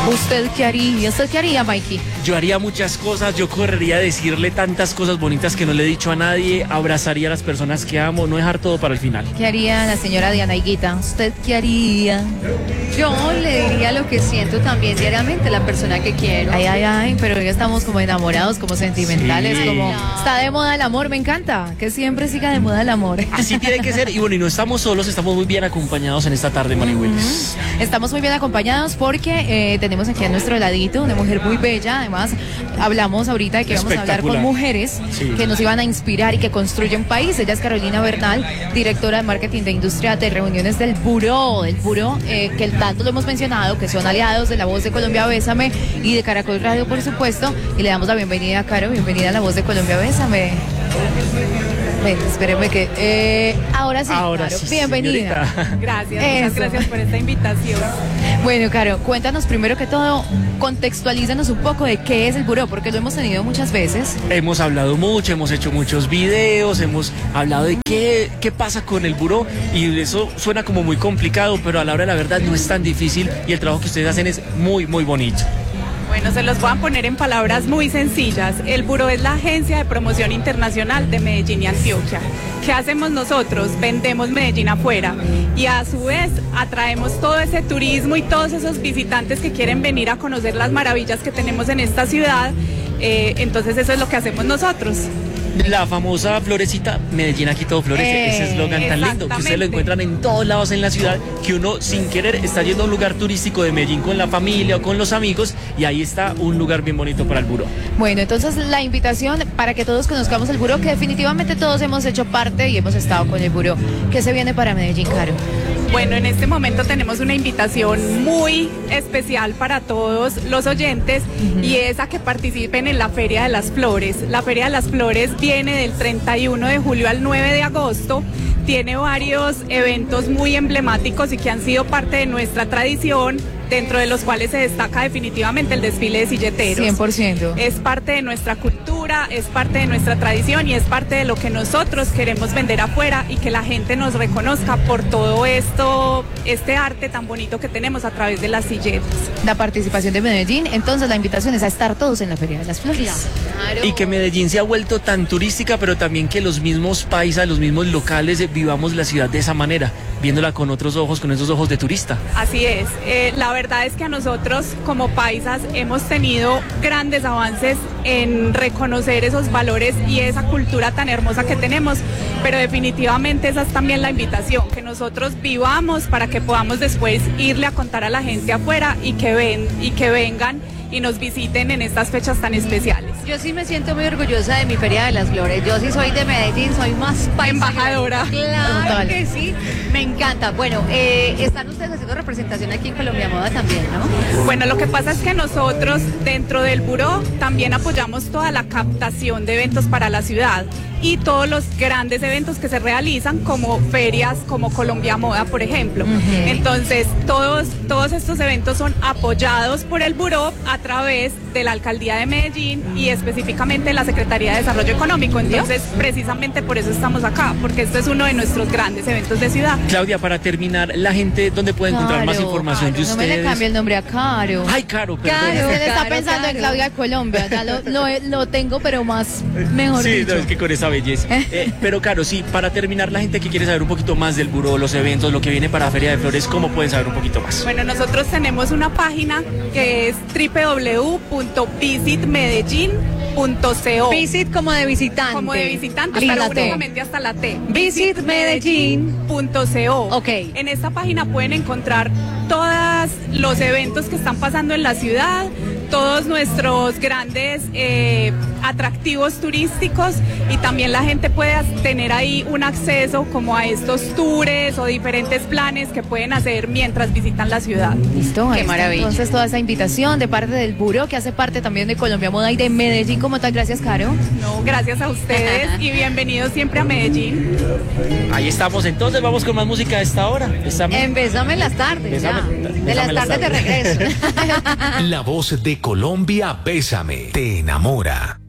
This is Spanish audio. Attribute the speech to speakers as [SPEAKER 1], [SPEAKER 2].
[SPEAKER 1] ¿Usted qué haría? ¿Usted qué haría, Mikey?
[SPEAKER 2] Yo haría muchas cosas, yo correría a decirle tantas cosas bonitas que no le he dicho a nadie, abrazaría a las personas que amo, no dejar todo para el final.
[SPEAKER 1] ¿Qué haría la señora Diana Higuita? ¿Usted qué haría?
[SPEAKER 3] Yo le diría lo que siento también diariamente a la persona que quiero.
[SPEAKER 1] Ay, pero ya estamos como enamorados, como sentimentales,
[SPEAKER 2] Sí.
[SPEAKER 1] como
[SPEAKER 3] No.
[SPEAKER 1] está de moda el amor, me encanta, que siempre siga de moda el amor.
[SPEAKER 2] Así tiene que ser, y bueno, y no estamos solos, estamos muy bien acompañados en esta tarde, Mari Willis.
[SPEAKER 1] Estamos muy bien acompañados porque tenemos aquí a nuestro ladito una mujer muy bella. Además, hablamos ahorita de que vamos a hablar con
[SPEAKER 2] Espectacular.
[SPEAKER 1] mujeres
[SPEAKER 2] Sí.
[SPEAKER 1] que nos iban a inspirar y que construyen país. Ella es Carolina Bernal, directora de marketing de industria de reuniones del Buró, que tanto lo hemos mencionado, que son aliados de La Voz de Colombia Bésame y de Caracol Radio, por supuesto. Y le damos la bienvenida a Caro, bienvenida a La Voz de Colombia Bésame. Ven, espéreme que... ahora sí,
[SPEAKER 2] Ahora
[SPEAKER 1] Caro,
[SPEAKER 2] sí,
[SPEAKER 1] bienvenida.
[SPEAKER 2] señorita.
[SPEAKER 4] Gracias,
[SPEAKER 1] Eso.
[SPEAKER 4] muchas gracias por esta invitación.
[SPEAKER 1] Bueno, Caro, cuéntanos primero que todo, contextualízanos un poco de qué es el buró, porque lo hemos tenido muchas veces.
[SPEAKER 2] Hemos hablado mucho, hemos hecho muchos videos, hemos hablado de qué pasa con el buró, y eso suena como muy complicado, pero a la hora de la verdad no es tan difícil, y el trabajo que ustedes hacen es muy, muy bonito.
[SPEAKER 4] Bueno, se los voy a poner en palabras muy sencillas. El Buró es la agencia de promoción internacional de Medellín y Antioquia. ¿Qué hacemos nosotros? Vendemos Medellín afuera y a su vez atraemos todo ese turismo y todos esos visitantes que quieren venir a conocer las maravillas que tenemos en esta ciudad. Entonces eso es lo que hacemos nosotros.
[SPEAKER 2] La famosa florecita, Medellín aquí todo florece, ese eslogan tan lindo, que ustedes lo
[SPEAKER 4] exactamente.
[SPEAKER 2] encuentran en todos lados en la ciudad, que uno sin querer está yendo a un lugar turístico de Medellín con la familia o con los amigos, y ahí está un lugar bien bonito para el buró.
[SPEAKER 1] Bueno, entonces la invitación para que todos conozcamos el buró, que definitivamente todos hemos hecho parte y hemos estado con el buró. ¿Qué se viene para Medellín, Caro?
[SPEAKER 4] Bueno, en este momento tenemos una invitación muy especial para todos los oyentes y es a que participen en la Feria de las Flores. La Feria de las Flores viene del 31 de julio al 9 de agosto. Tiene varios eventos muy emblemáticos y que han sido parte de nuestra tradición, dentro de los cuales se destaca definitivamente el desfile de silleteros.
[SPEAKER 1] 100%.
[SPEAKER 4] Es parte de nuestra cultura, es parte de nuestra tradición y es parte de lo que nosotros queremos vender afuera y que la gente nos reconozca por todo esto, este arte tan bonito que tenemos a través de las silletas.
[SPEAKER 1] La participación de Medellín, entonces la invitación es a estar todos en la Feria de las Flores.
[SPEAKER 3] Claro.
[SPEAKER 2] Y que Medellín se ha vuelto tan turística, pero también que los mismos paisas, los mismos locales vivamos la ciudad de esa manera, viéndola con otros ojos, con esos ojos de turista.
[SPEAKER 4] Así es, la verdad es que a nosotros como paisas hemos tenido grandes avances en reconocer esos valores y esa cultura tan hermosa que tenemos, pero definitivamente esa es también la invitación, que nosotros vivamos para que podamos después irle a contar a la gente afuera y que vengan y nos visiten en estas fechas tan especiales.
[SPEAKER 3] Yo sí me siento muy orgullosa de mi Feria de las Flores. Yo sí soy de Medellín, soy más paisa.
[SPEAKER 4] Embajadora.
[SPEAKER 3] Claro
[SPEAKER 1] Total.
[SPEAKER 3] que sí, me encanta. Bueno, están ustedes haciendo representación aquí en Colombia Moda también, ¿no?
[SPEAKER 4] Bueno, lo que pasa es que nosotros dentro del buró también apoyamos toda la captación de eventos para la ciudad y todos los grandes eventos que se realizan como ferias como Colombia Moda, por ejemplo. Entonces, todos estos eventos son apoyados por el buró a través de la Alcaldía de Medellín y específicamente la Secretaría de Desarrollo Económico. Entonces, precisamente por eso estamos acá, porque este es uno de nuestros grandes eventos de ciudad.
[SPEAKER 2] Claudia, para terminar, la gente, ¿dónde puede encontrar más
[SPEAKER 1] Caro,
[SPEAKER 2] información de
[SPEAKER 1] No me le
[SPEAKER 2] ustedes?
[SPEAKER 1] cambie el nombre a Caro.
[SPEAKER 2] Ay, Caro, perdón.
[SPEAKER 1] Usted está
[SPEAKER 3] Caro,
[SPEAKER 1] pensando en
[SPEAKER 3] Caro.
[SPEAKER 1] Claudia Colombia, ya lo tengo, pero más mejor
[SPEAKER 2] Sí,
[SPEAKER 1] dicho.
[SPEAKER 2] no, es que con esa belleza. Pero Caro, sí, para terminar, la gente que quiere saber un poquito más del buró, los eventos, lo que viene para Feria de Flores, ¿cómo pueden saber un poquito más?
[SPEAKER 4] Bueno, nosotros tenemos una página que es www.visitmedellin.co.
[SPEAKER 3] Visit como de visitante.
[SPEAKER 4] Como de visitante,
[SPEAKER 1] Hasta
[SPEAKER 4] pero
[SPEAKER 1] la T.
[SPEAKER 4] únicamente hasta la T.
[SPEAKER 3] Visitmedellin.co.
[SPEAKER 4] Ok. En esta página pueden encontrar todos los eventos que están pasando en la ciudad, todos nuestros grandes atractivos turísticos y también la gente puede tener ahí un acceso como a estos tours o diferentes planes que pueden hacer mientras visitan la ciudad.
[SPEAKER 1] Listo,
[SPEAKER 3] Qué
[SPEAKER 1] ahí está.
[SPEAKER 3] maravilla.
[SPEAKER 1] Entonces toda esa invitación de parte del buró, que hace parte también de Colombia Moda y de Medellín como tal. Gracias, Caro.
[SPEAKER 4] No, gracias a ustedes y bienvenidos siempre a Medellín.
[SPEAKER 2] Ahí estamos, entonces vamos con más música a esta hora.
[SPEAKER 3] Empezame en las tardes, ya. De las tardes de regreso.
[SPEAKER 5] La Voz de Colombia, Bésame, te enamora.